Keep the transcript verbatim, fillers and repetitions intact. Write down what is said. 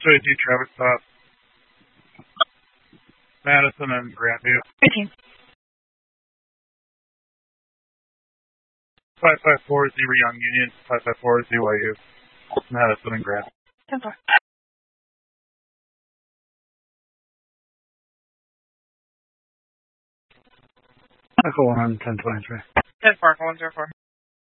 twenty-two traffic stop. Madison and Grandview. eighteen. five five four zero Young Union, five five four Z Y U. Madison and Grandview. ten four. Echo one on ten twenty-three. ten four, one zero four.